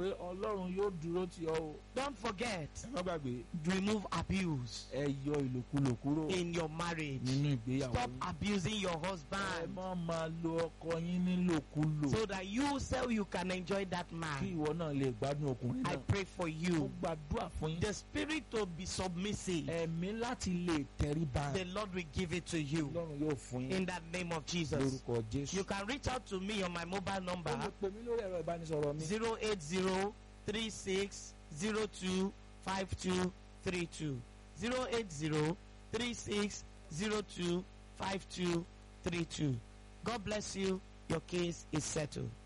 pé Ọlọ́run yóò dúró tì ọ́ o. Don't forget, ẹ má gbàgbé. remove abuse ẹ yọ ìlòkulò kúrò in your marriage. nínú ìgbéyàwó. Stop abusing your ẹ husband má máa lo ọkọ yín nílòkulò. so that you can enjoy that kí man. ìwọ náà lè gbádùn ọkùnrin I náà. pray for mo you. gbàdúrà fún yín. The spirit to be submissive, ẹ̀mí láti lè tẹríba. the Lord will give it to you Ọlọ́run yóò fún yín. in the name of Jesus. lórúkọ Jésù. You can reach out to me on my mobile ó number lè pè mí lórí ẹ̀rọ ìbánisọ̀rọ̀ mi. 08036025232. 08036025232. God bless you. Your case is settled.